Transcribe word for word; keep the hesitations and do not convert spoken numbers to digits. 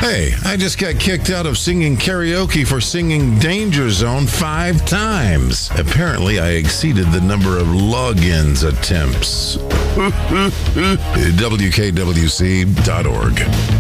Hey, I just got kicked out of singing karaoke for singing Danger Zone five times. Apparently, I exceeded the number of logins attempts. W K W C dot org.